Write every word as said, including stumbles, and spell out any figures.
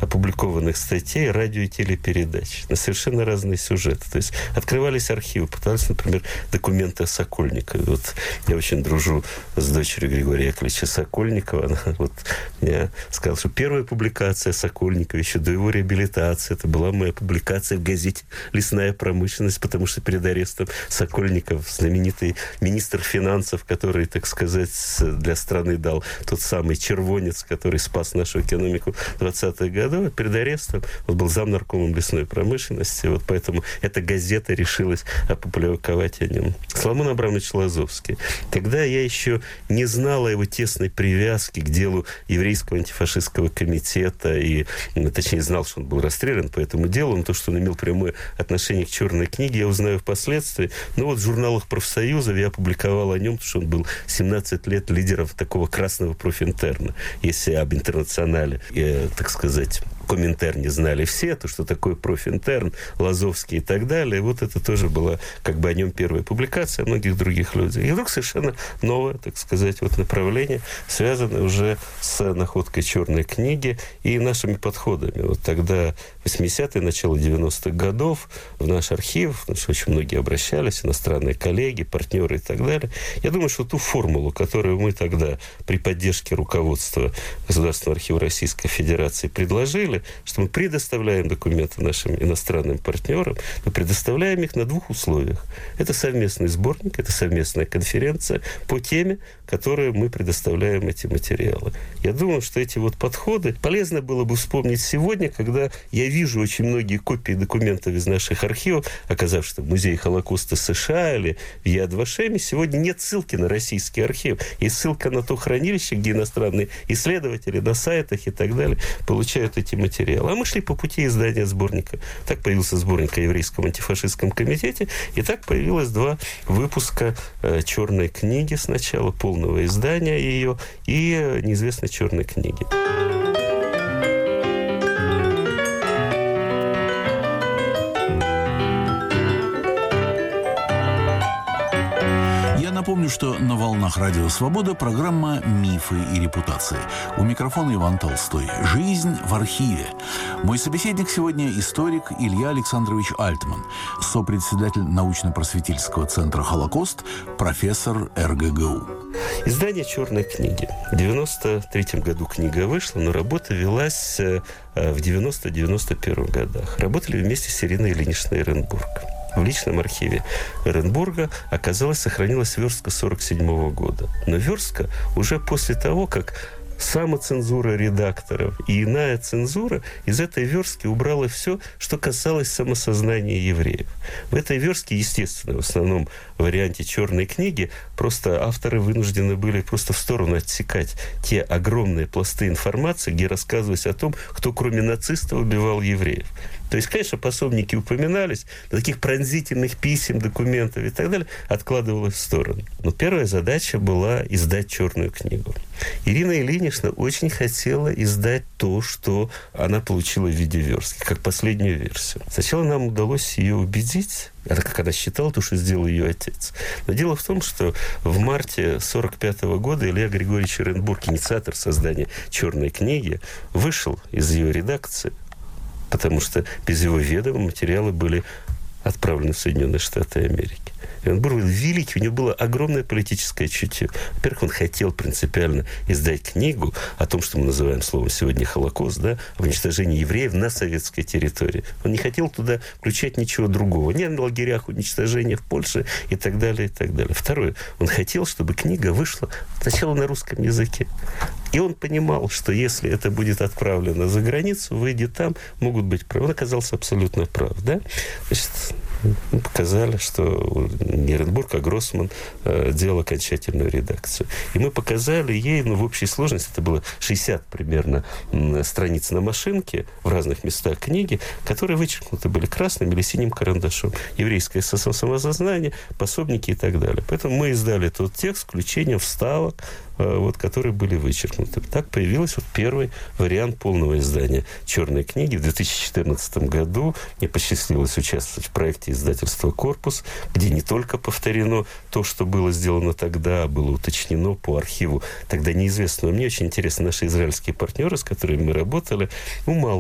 опубликованных статей, радио и телепередач на совершенно разные сюжеты. То есть открывались архивы, пытались, например, документы о Сокольникове. Вот я очень дружу с дочерью Григория Яковлевича Сокольникова. Она вот мне сказала, что первая публикация Сокольникова еще до его реабилитации, это была моя публикация в газете «Лесная промышленность», потому что перед арестом Сокольников, знаменитый министр финансов, который, так сказать, для страны дал тот самый червонец, который спас нашу экономику в двадцатых годах, перед арестом он был замнаркомом лесной промышленности, вот поэтому эта газета решилась опубликовать о нем. Соломон Абрамович Лазовский. Тогда я еще не знал о его тесной привязке к делу еврейского антифашистского комитета, и, точнее, знал, что он был расстрелян по этому делу, но то, что он имел прямое отношение к черной книге, я узнаю впоследствии. Ну вот в журналах профсоюзов я опубликовал о нем, потому что он был семнадцать лет лидером такого красного профинтерна. Если об интернационале, я, так сказать, Коминтерне знали все, то, что такое профинтерн, Лазовский и так далее. Вот это тоже была как бы о нем первая публикация, о многих других людях. И вдруг совершенно новое, так сказать, вот направление, связанное уже с находкой черной книги и нашими подходами. Вот тогда, восьмидесятые, начало девяностых годов, в наш архив, потому что очень многие обращались, иностранные коллеги, партнеры и так далее. Я думаю, что ту формулу, которую мы тогда при поддержке руководства Государственного архива Российской Федерации предложили, что мы предоставляем документы нашим иностранным партнерам, мы предоставляем их на двух условиях. Это совместный сборник, это совместная конференция по теме, которой мы предоставляем эти материалы. Я думаю, что эти вот подходы полезно было бы вспомнить сегодня, когда я вижу очень многие копии документов из наших архивов, оказавшихся в Музее Холокоста США или в Яд Вашеме. Сегодня нет ссылки на российский архив. Есть ссылка на то хранилище, где иностранные исследователи на сайтах и так далее получают эти материалы. А мы шли по пути издания сборника. Так появился сборник о еврейском антифашистском комитете, и так появилось два выпуска э, черной книги сначала, полного издания ее, и э, неизвестной черной книги. Напомню, что на волнах Радио Свобода программа «Мифы и репутации». У микрофона Иван Толстой. Жизнь в архиве. Мой собеседник сегодня историк Илья Александрович Альтман, сопредседатель научно-просветительского центра «Холокост», профессор эр гэ гэ у. Издание черной книги. В девяносто третьем году книга вышла, но работа велась в девяносто-девяносто первом годах. Работали вместе с Ириной Ильиничной Эренбург. В личном архиве Эренбурга оказалось, сохранилась верстка сорок седьмого года. Но верстка уже после того, как самоцензура редакторов и иная цензура из этой верстки убрала все, что касалось самосознания евреев. В этой верстке, естественно, в основном варианте черной книги, просто авторы вынуждены были просто в сторону отсекать те огромные пласты информации, где рассказывалось о том, кто кроме нацистов убивал евреев. То есть, конечно, пособники упоминались, но таких пронзительных писем, документов и так далее откладывалось в сторону. Но первая задача была издать черную книгу. Ирина Ильинична очень хотела издать то, что она получила в виде верстки, как последнюю версию. Сначала нам удалось ее убедить, это как она считала, то, что сделал ее отец. Но дело в том, что в марте сорок пятого года Илья Григорьевич Эренбург, инициатор создания черной книги, вышел из ее редакции, потому что без его ведома материалы были отправлены в Соединенные Штаты Америки. И он был великий, у него было огромное политическое чутье. Во-первых, он хотел принципиально издать книгу о том, что мы называем словом сегодня Холокост, да, об уничтожении евреев на советской территории. Он не хотел туда включать ничего другого. Ни о лагерях уничтожения в Польше и так далее, и так далее. Второе, он хотел, чтобы книга вышла сначала на русском языке. И он понимал, что если это будет отправлено за границу, выйдет там, могут быть правы. Он оказался абсолютно прав, да? Значит, мы показали, что не Эренбург, а Гроссман э, делал окончательную редакцию. И мы показали ей, ну, в общей сложности, это было шестьдесят примерно м, страниц на машинке в разных местах книги, которые вычеркнуты были красным или синим карандашом. Еврейское самосознание, пособники и так далее. Поэтому мы издали тот текст с включением вставок, э, вот, которые были вычеркнуты. Так появился вот первый вариант полного издания черной книги. В две тысячи четырнадцатом году мне посчастливилось участвовать в проекте издательства «Корпус», где не только повторено то, что было сделано тогда, было уточнено по архиву тогда неизвестного. Мне очень интересно, наши израильские партнеры, с которыми мы работали, умалчивали